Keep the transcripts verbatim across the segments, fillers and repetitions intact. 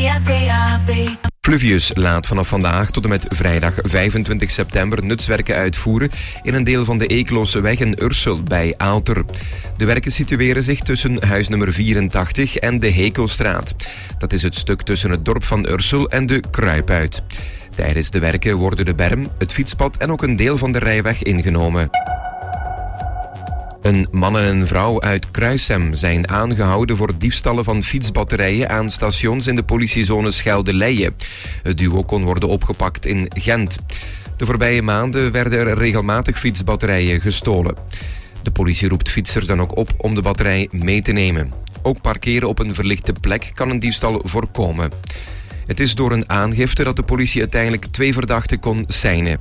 via D A B. Fluvius laat vanaf vandaag tot en met vrijdag vijfentwintig september nutswerken uitvoeren in een deel van de Eekloseweg in Ursel bij Aalter. De werken situeren zich tussen huis nummer vierentachtig en de Hekelstraat. Dat is het stuk tussen het dorp van Ursel en de Kruipuit. Tijdens de werken worden de berm, het fietspad en ook een deel van de rijweg ingenomen. Een man en een vrouw uit Kruissem zijn aangehouden voor diefstallen van fietsbatterijen aan stations in de politiezone Schelde-Leie. Het duo kon worden opgepakt in Gent. De voorbije maanden werden er regelmatig fietsbatterijen gestolen. De politie roept fietsers dan ook op om de batterij mee te nemen. Ook parkeren op een verlichte plek kan een diefstal voorkomen. Het is door een aangifte dat de politie uiteindelijk twee verdachten kon seinen.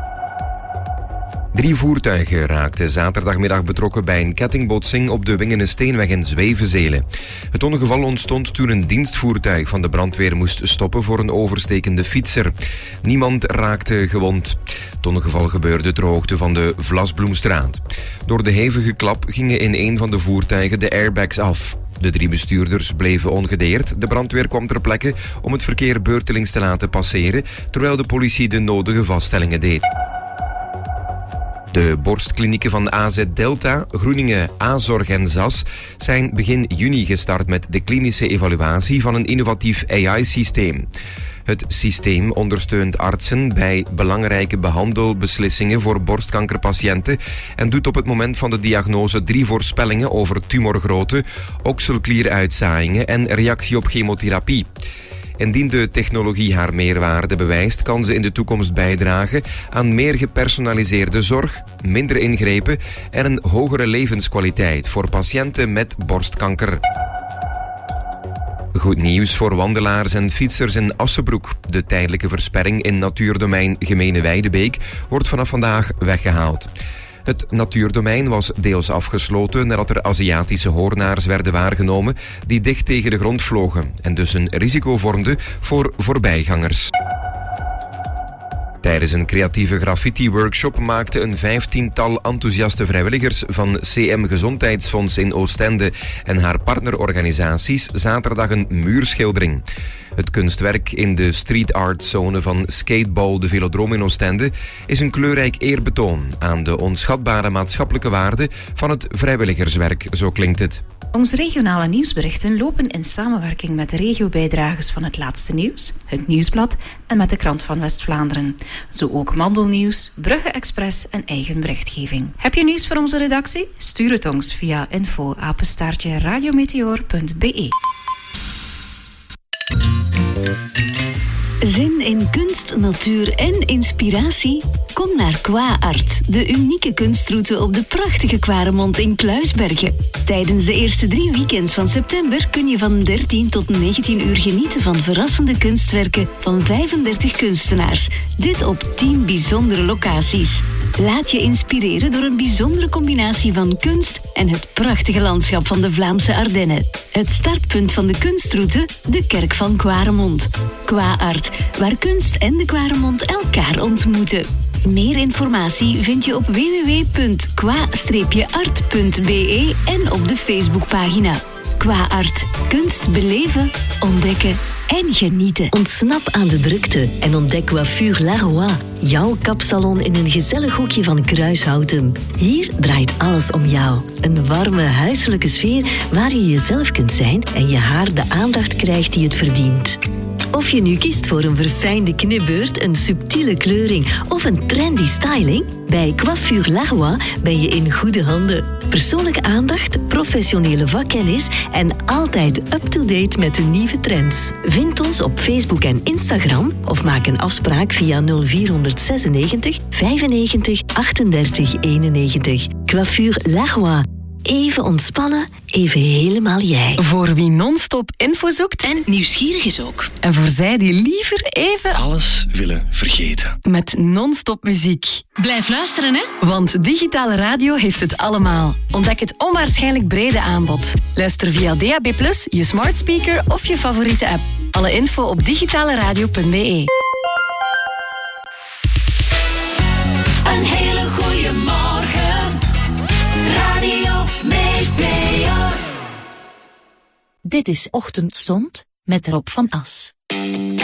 Drie voertuigen raakten zaterdagmiddag betrokken bij een kettingbotsing op de Wingenesteenweg in Zwevenzelen. Het ongeval ontstond toen een dienstvoertuig van de brandweer moest stoppen voor een overstekende fietser. Niemand raakte gewond. Het ongeval gebeurde ter hoogte van de Vlasbloemstraat. Door de hevige klap gingen in een van de voertuigen de airbags af. De drie bestuurders bleven ongedeerd. De brandweer kwam ter plekke om het verkeer beurtelings te laten passeren, terwijl de politie de nodige vaststellingen deed. De borstklinieken van A Z Delta, Groeningen, Azorg en Z A S zijn begin juni gestart met de klinische evaluatie van een innovatief A I-systeem. Het systeem ondersteunt artsen bij belangrijke behandelbeslissingen voor borstkankerpatiënten en doet op het moment van de diagnose drie voorspellingen over tumorgrootte, okselklieruitzaaiingen en reactie op chemotherapie. Indien de technologie haar meerwaarde bewijst, kan ze in de toekomst bijdragen aan meer gepersonaliseerde zorg, minder ingrepen en een hogere levenskwaliteit voor patiënten met borstkanker. Goed nieuws voor wandelaars en fietsers in Assebroek. De tijdelijke versperring in natuurdomein Gemene Weidebeek wordt vanaf vandaag weggehaald. Het natuurdomein was deels afgesloten nadat er Aziatische hoornaars werden waargenomen die dicht tegen de grond vlogen en dus een risico vormden voor voorbijgangers. Tijdens een creatieve graffiti-workshop maakten een vijftiental enthousiaste vrijwilligers van C M Gezondheidsfonds in Oostende en haar partnerorganisaties zaterdag een muurschildering. Het kunstwerk in de street art zone van Skateball de Velodroom in Oostende is een kleurrijk eerbetoon aan de onschatbare maatschappelijke waarde van het vrijwilligerswerk, zo klinkt het. Onze regionale nieuwsberichten lopen in samenwerking met de regiobijdragers van Het Laatste Nieuws, het Nieuwsblad en met de Krant van West-Vlaanderen. Zo ook Mandelnieuws, Brugge Express en eigen berichtgeving. Heb je nieuws voor onze redactie? Stuur het ons via info apenstaartje radiometeor punt b e. Zin in kunst, natuur en inspiratie? Kom naar Qua-Art, de unieke kunstroute op de prachtige Kwaremond in Kluisbergen. Tijdens de eerste drie weekends van september kun je van dertien tot negentien uur genieten van verrassende kunstwerken van vijfendertig kunstenaars. Dit op tien bijzondere locaties. Laat je inspireren door een bijzondere combinatie van kunst en het prachtige landschap van de Vlaamse Ardennen. Het startpunt van de kunstroute, de Kerk van Kwaremond. Qua-Art, waar kunst en de Kwaremond elkaar ontmoeten. Meer informatie vind je op w w w punt qua art punt b e en op de Facebookpagina. Qua-Art, kunst beleven, ontdekken en genieten. Ontsnap aan de drukte en ontdek Coiffure Laroy. Jouw kapsalon in een gezellig hoekje van Kruishouten. Hier draait alles om jou. Een warme, huiselijke sfeer waar je jezelf kunt zijn en je haar de aandacht krijgt die het verdient. Of je nu kiest voor een verfijnde knipbeurt, een subtiele kleuring of een trendy styling, bij Coiffure Laroy ben je in goede handen. Persoonlijke aandacht, professionele vakkennis en altijd up-to-date met de nieuwe trends. Vind ons op Facebook en Instagram of maak een afspraak via nul vier zesennegentig vijfennegentig achtendertig eenennegentig. Coiffure Laroy. Even ontspannen, even helemaal jij. Voor wie non-stop info zoekt en nieuwsgierig is ook. En voor zij die liever even alles willen vergeten. Met non-stop muziek. Blijf luisteren, hè? Want digitale radio heeft het allemaal. Ontdek het onwaarschijnlijk brede aanbod. Luister via D A B plus, je smart speaker of je favoriete app. Alle info op digitaleradio punt b e. Een hele goede morgen. Radio Meteor. Dit is Ochtendstond met Rob van As.